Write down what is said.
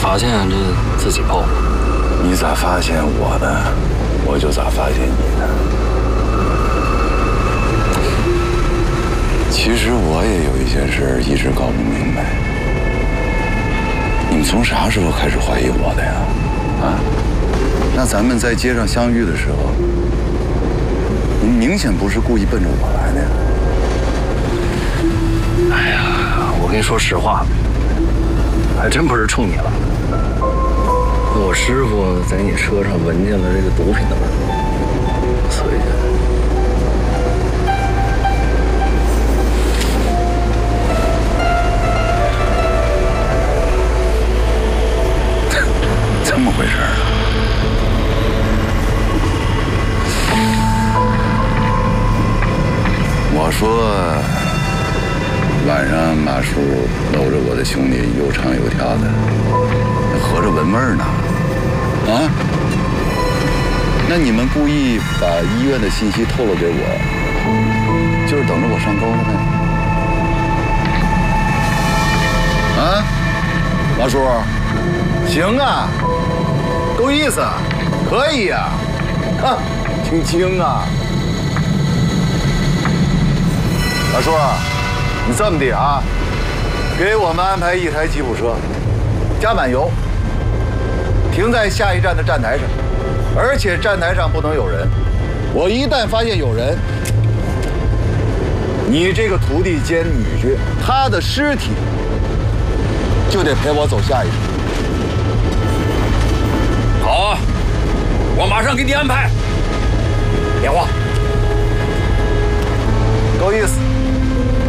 发现就自己报。 你咋发现我的，我就咋发现你的。其实我也有一件事一直搞不明白，你们从啥时候开始怀疑我的呀？啊？那咱们在街上相遇的时候，你们明显不是故意奔着我来的呀。 哎呀，我跟你说实话，还真不是冲你来的。我师傅在你车上闻见了这个毒品的味儿，所以这么回事儿啊？我说晚上马叔搂着我的兄弟又唱又跳的，合着闻味儿呢。啊？那你们故意把医院的信息透露给我，就是等着我上钩了呗？啊？马叔，行啊，够意思，可以呀，啊，挺轻啊。马叔，你这么的啊，给我们安排一台吉普车，加满油，停在下一站的站台上，而且站台上不能有人。我一旦发现有人，你这个徒弟兼女婿，他的尸体就得陪我走下一程。 好啊，我马上给你安排。电话， 够意思。